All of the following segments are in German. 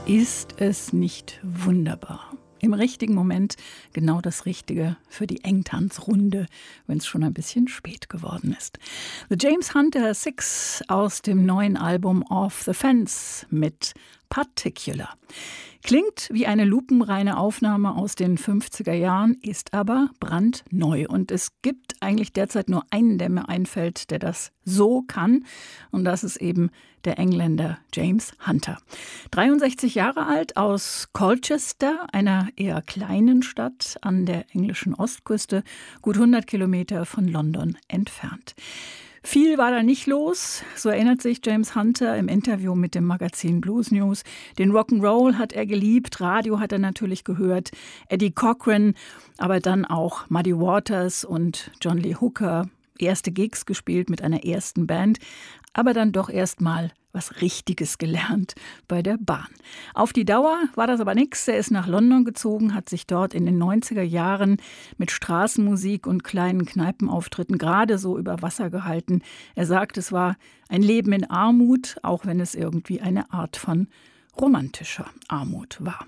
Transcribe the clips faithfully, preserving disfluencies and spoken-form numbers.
Ist es nicht wunderbar? Im richtigen Moment genau das Richtige für die Engtanzrunde, wenn es schon ein bisschen spät geworden ist. The James Hunter Six aus dem neuen Album Off the Fence mit Particular. Klingt wie eine lupenreine Aufnahme aus den fünfziger Jahren, ist aber brandneu. Und es gibt eigentlich derzeit nur einen, der mir einfällt, der das so kann. Und das ist eben der Engländer James Hunter. dreiundsechzig Jahre alt, aus Colchester, einer eher kleinen Stadt an der englischen Ostküste, gut hundert Kilometer von London entfernt. Viel war da nicht los, so erinnert sich James Hunter im Interview mit dem Magazin Blues News. Den Rock'n'Roll hat er geliebt, Radio hat er natürlich gehört, Eddie Cochran, aber dann auch Muddy Waters und John Lee Hooker. Erste Gigs gespielt mit einer ersten Band, aber dann doch erst mal was Richtiges gelernt bei der Bahn. Auf die Dauer war das aber nichts. Er ist nach London gezogen, hat sich dort in den neunziger Jahren mit Straßenmusik und kleinen Kneipenauftritten gerade so über Wasser gehalten. Er sagt, es war ein Leben in Armut, auch wenn es irgendwie eine Art von romantischer Armut war.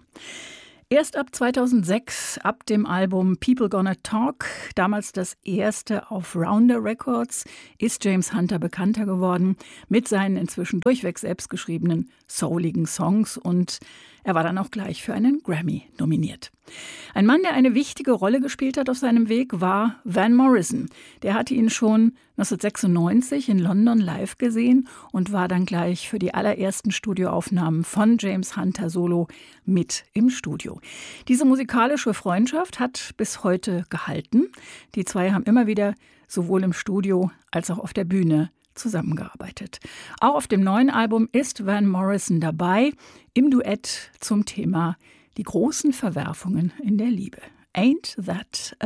Erst ab zweitausendsechs, ab dem Album People Gonna Talk, damals das erste auf Rounder Records, ist James Hunter bekannter geworden mit seinen inzwischen durchweg selbstgeschriebenen souligen Songs, und er war dann auch gleich für einen Grammy nominiert. Ein Mann, der eine wichtige Rolle gespielt hat auf seinem Weg, war Van Morrison. Der hatte ihn schon neunzehnhundertsechsundneunzig in London live gesehen und war dann gleich für die allerersten Studioaufnahmen von James Hunter solo mit im Studio. Diese musikalische Freundschaft hat bis heute gehalten. Die zwei haben immer wieder sowohl im Studio als auch auf der Bühne zusammengearbeitet. Auch auf dem neuen Album ist Van Morrison dabei, im Duett zum Thema die großen Verwerfungen in der Liebe. Ain't That